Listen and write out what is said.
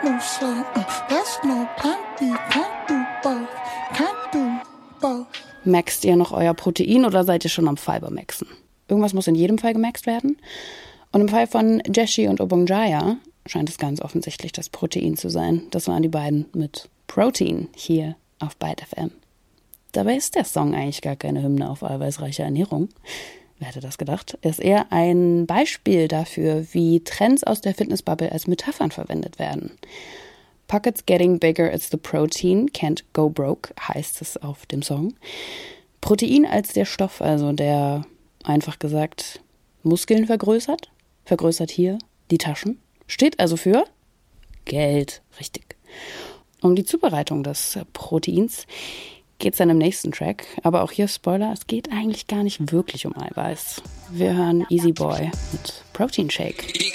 no say, there's no plan B, can't do both, can't do both. Maxt ihr noch euer Protein oder seid ihr schon am Fibermaxen? Irgendwas muss in jedem Fall gemaxt werden. Und im Fall von Jeshi und Obongjaya scheint es ganz offensichtlich das Protein zu sein. Das waren die beiden mit Protein hier auf Byte FM. Dabei ist der Song eigentlich gar keine Hymne auf eiweißreiche Ernährung. Wer hätte das gedacht? Er ist eher ein Beispiel dafür, wie Trends aus der Fitnessbubble als Metaphern verwendet werden. Pockets getting bigger, it's the protein, can't go broke, heißt es auf dem Song. Protein als der Stoff, also der, einfach gesagt, Muskeln vergrößert. Vergrößert hier die Taschen. Steht also für Geld, richtig. Um die Zubereitung des Proteins geht es dann im nächsten Track. Aber auch hier Spoiler, es geht eigentlich gar nicht wirklich um Eiweiß. Wir hören Easy Boy mit Protein Shake.